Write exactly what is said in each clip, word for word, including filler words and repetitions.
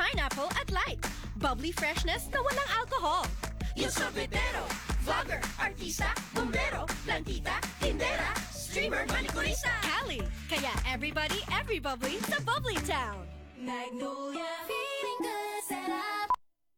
pineapple at light. Bubbly freshness na walang alcohol. Yung sorbetero, vlogger, artista, bombero, plantita, tindera, streamer, manikurista. Cali, kaya everybody, every bubbly sa Bubbly Town. Magnolia, feeling good, sarap.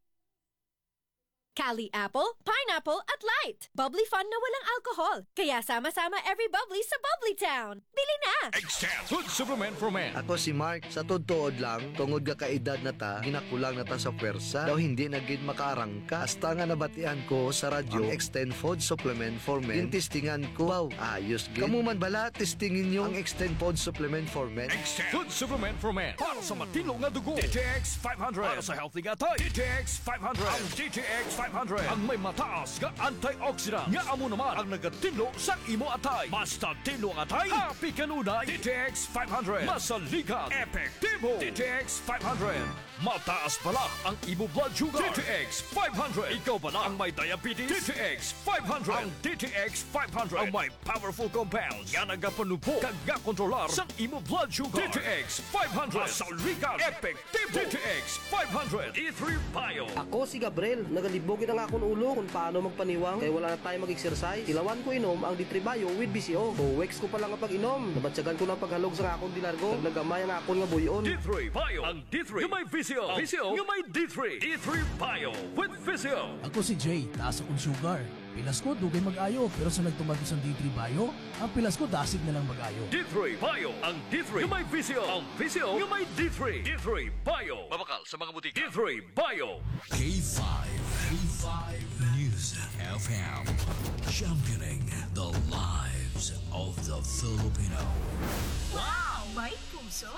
Cali Apple, Pineapple at Light. Bubbly fun na walang alcohol. Kaya sama-sama every bubbly sa Bubbly Town. Bili na! Extend Food Supplement for Men. Ako si Mark, sa todtood lang, tungod ka kaedad na ta, ginakulang na ta sa pwersa, daw hindi na gid makaarangka. Hasta nga nabatian ko sa radyo, ang Extend Food Supplement for Men. Tintistingan ko, wow, ayos gid. Kamu man bala, testingin nyo ang Extend Food Supplement for Men. Extend Food Supplement for Men. Para sa matino nga dugo. D T X five hundred. Para sa healthy nga tay. D T X five hundred. Ang D T X five hundred. Ang may mataas nga antioxidant. Nga amo naman ang nagatino sa imo atay. Basta tino ang atay, happy kanunay. D T X five hundred. Masaligan. Epektibo. D T X five hundred. Mataas pala ang imo blood sugar. D T X five hundred. Ikaw pala ang may diabetes. D T X five hundred. Ang D T X five hundred. Ang may powerful compounds. Nga nagapanupo. Kag nga kontrolar sa imo blood sugar. D T X five hundred. Masaligan. Epektibo. D T X five hundred. E three Bio. Ako si Gabriel, nagalibogin ang akong ulo kung paano magpaniwang kaya wala na tayo mag-exercise. Ilawan ko inom ang D three Bio with B C O. O weeks ko pa lang ang pag-inom. Nabatsagan ko ng paghalog sa akong dilargo. Nagnagamay ang akong nga buyon. D three Bio. Ang D three. Yung may V C O. V C O. Yung may D three. D three Bio with V C O. Ako si Jay, taas akong sugar. Pilas ko, dugay mag-ayo. Pero sa nagtumag sa D three Bio, ang pilas ko dasig na lang mag-ayo. D three Bio. Ang D three. Yung may V C O. Ang V C O. Yung may D three. D three Bio. Mabakal sa mga butika. D three Bio. K five. K five News F M. Championing the lives of the Filipino. Wow, may puso.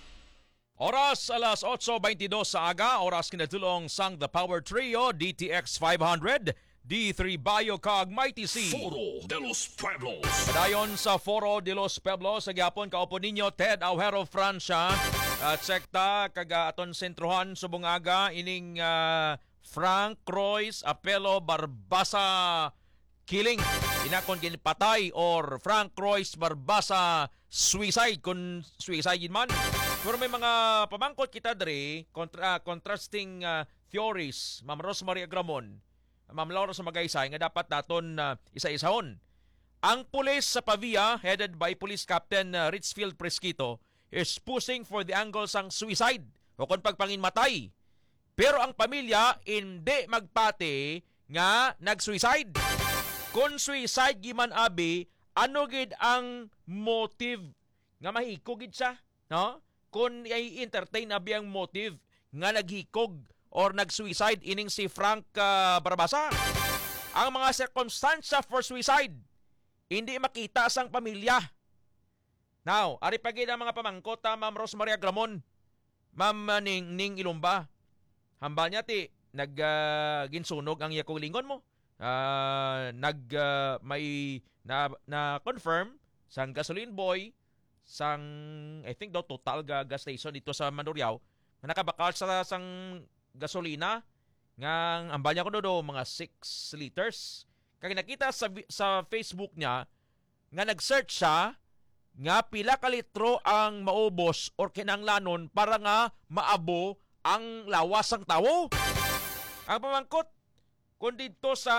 Oras alas eight twenty-two sa aga, oras kinatulong sang The Power Trio, D T X five hundred, D three Bio kag Mighty C. Foro de los Pueblos. Dayon sa Foro de los Pueblos, sa gyapon kaupo ninyo Ted Aujero Francia. At sekta kag aton sentrohan subong aga ining uh, Frank Royce Apelo Barbasa killing. Inakon kinipatay or Frank Royce Barbasa suicide kung suicide yun man. Pero may mga pamangkot kita dre, kontra, contrasting uh, theories, Ma'am Rosemary Agramon, Ma'am Laura Sumagaysay, nga dapat naton uh, isa-isahon. Ang pulis sa Pavia, headed by Police Captain uh, Richfield Presquito, is pushing for the angle sang suicide o kung pagpanginmatay. Pero ang pamilya, hindi magpati nga nag-suicide. Kung suicide giman abi, ano gid ang motive nga mahikog gid siya, no? Kung i-entertain abi ang motive nga naghikog or nag-suicide ining si Frank uh, Barbasa. Ang mga circumstansya for suicide hindi makita sang pamilya. Now, ari pagid ang mga pamangkot ta Ma'am Rosemary Agramon, Ma'am uh, Ning Ning Ilumba. Hambal niya ti nag uh, ginsunog ang iyakong lingon mo. Uh, nag uh, may na, na confirm sang gasoline boy sang I think daw total ga gas station dito sa Mandurriao na nakabakal sa sang gasolina nga ambal niya ko do mga six liters. Kaya nakita sa sa Facebook niya nga nag-search siya nga pila ka litro ang maubos or kinanglanon para nga maabo ang lawas sang tawo. Ang pamangkot kung dito sa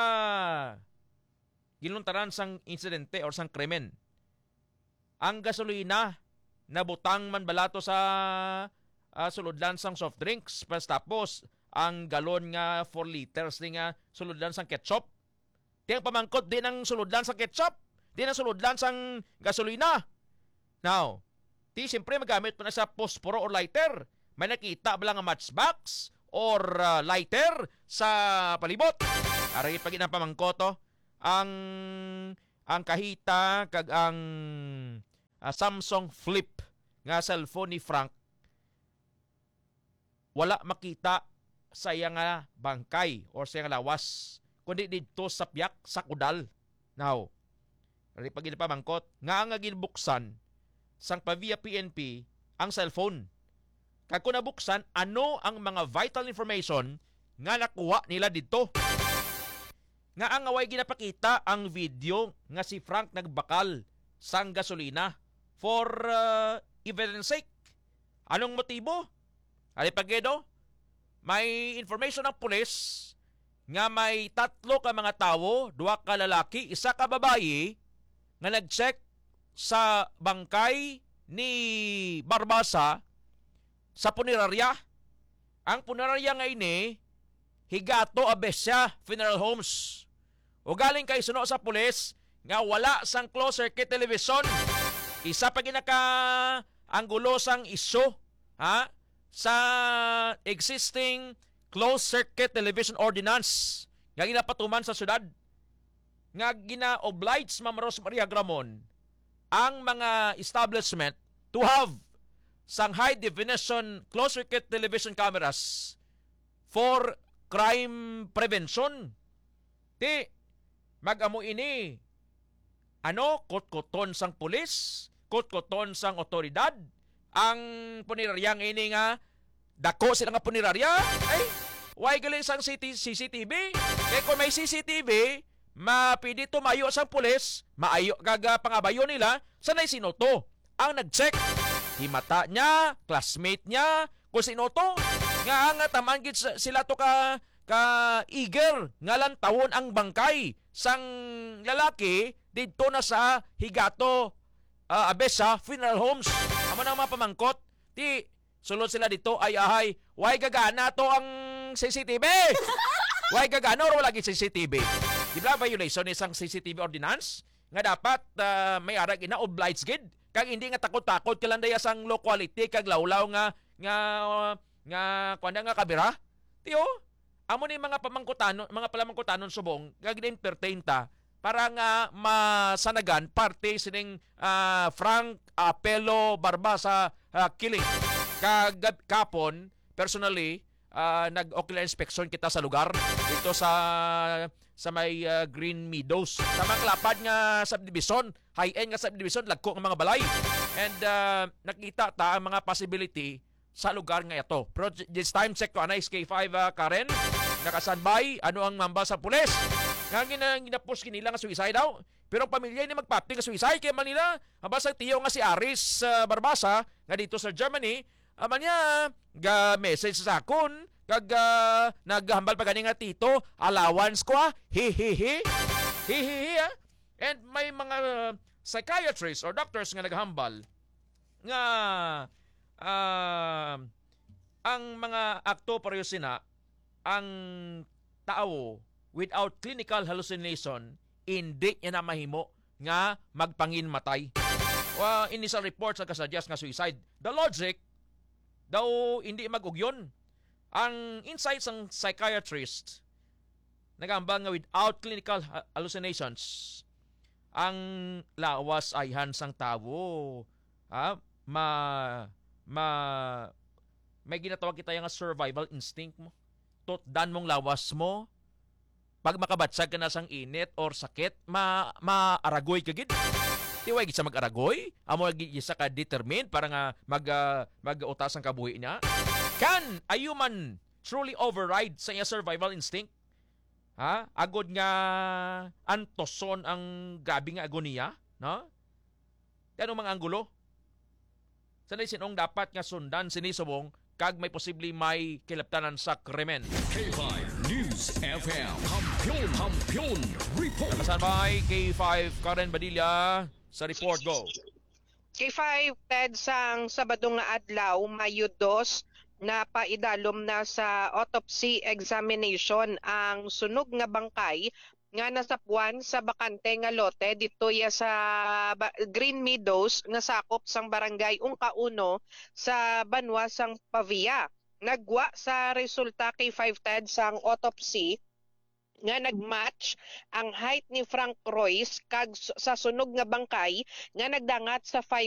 ginuntaran sang insidente or sang krimen, ang gasolina nabutang man balato sa uh, suludlan sang soft drinks, pas tapos ang galon nga four liters ni nga suludlan sang ketchup. Di ang pamangkot din ang suludlan sang ketchup, din ang suludlan sang gasolina. Now, di siyempre magamit pa na sa posporo or lighter. May nakita ba lang ang matchbox or uh, lighter sa palibot? Aray pag inang pamangkoto, ang ang kahita kag ang uh, Samsung Flip nga cellphone ni Frank wala makita sa iya nga bangkay or sa iya nga lawas kundi dito sa piyak sa kudal. Now, aray pag inang pamangkot, nga ang ginbuksan sang Pavia P N P ang cellphone. Kag kung nabuksan, ano ang mga vital information nga nakuha nila dito? Nga ang away ginapakita ang video nga si Frank nagbakal sang gasolina for uh, evidence sake. Anong motibo? Ali pagedo? may information ng pulis nga may tatlo ka mga tawo, duha ka lalaki, isa ka babayi, nga nag-check sa bangkay ni Barbasa sa punerarya. Ang punerarya nga ini, Higato Abesya Funeral Homes. O galing kay suno sa pulis nga wala sang closed circuit television. Isa pa ginaka anggulo sang iso ha sa existing closed circuit television ordinance nga ginapatuman sa syudad nga gina-oblige Ma'am Rose Maria Gramon ang mga establishment to have sang high definition closed circuit television cameras for crime prevention. Ti mag-amo ini ano kot-koton sang pulis, kot-koton sang otoridad, ang puniraryang ini nga dako sila nga punirarya ay why galing sang C C T V kay kung may C C T V mapidi tumayo sang pulis maayo gaga pangabayo nila sanay sino to ang nag-check himata niya classmate niya kung sino to nga nga taman gid sila to ka ka eager nga lang tawon ang bangkay sang lalaki didto na sa Higato uh, Abesa Funeral Homes. Amo nang mga pamangkot ti sulod sila dito ay ahay why gagana to ang C C T V. Why gagana or wala gid C C T V. Di ba violation isang C C T V ordinance nga dapat uh, may arag ina oblige gid kag hindi nga takot-takot ka lang daya sang low quality kag lawlaw nga nga uh, nga kuanda nga kabira. Tiyo, amo ni mga pamangkutanon, mga palamangkutanon subong kag entertain ta para nga masanagan parte sining uh, Frank Apelo Barbasa uh, killing. Kag kapon personally uh, nag-ocular inspection kita sa lugar dito sa sa may uh, Green Meadows sa mga klapad nga subdivision, high-end nga subdivision, lagko nga mga balay. And uh, nakita ta ang mga possibility sa lugar nga ito. Pero this time check ko anay K five uh, Karen nakasanbay ano ang mamba sa pulis. Nga gina, ginapos kinila nga suicide daw. Pero ang pamilya ni magpapi nga suicide kay Manila. Aba sa tiyo nga si Aris uh, Barbasa nga dito sa Germany. Ama niya ga message sa akon kag uh, naghambal pa gani nga tito allowance ko ah. Hi hi hi. Hi hi hi ah. And may mga uh, psychiatrists or doctors nga naghambal nga uh, ang mga akto pareho sina ang tao without clinical hallucination hindi niya na mahimo nga magpangin matay. Uh, ini sa report sa kasuggest nga suicide. The logic daw hindi mag-ugyon. Ang insights ng psychiatrist nagambal nga without clinical hallucinations ang lawas ay hansang tawo ha ma ma may ginatawag kita yung survival instinct mo tutdan mong lawas mo pag makabatsag ka na sang init or sakit ma maaragoy ka gid tiway gid sa mag-aragoy amo gid sa ka determined para nga mag uh, mag-utas ang kabuhi niya. Can a human truly override sa iya survival instinct? Ha? Agod nga antoson ang gabi nga agoniya, no? Kano mga anggulo? Sanay sinong dapat nga sundan sinisubong kag may posibleng may kilaptanan sa krimen. K five News F M. Kampiyon, kampiyon, report. Nakasan by K five Karen Badilla sa report go. K five Ted sang Sabado nga adlaw Mayo dos na paidalom na sa autopsy examination ang sunog nga bangkay nga nasapuan sa bakante nga lote dito ya sa Green Meadows nga sakop sang barangay Ungkauno sa Banwa sang Pavia. Nagwa sa resulta K five Ted sang autopsy nga nagmatch ang height ni Frank Royce kag sa sunog nga bangkay nga nagdangat sa five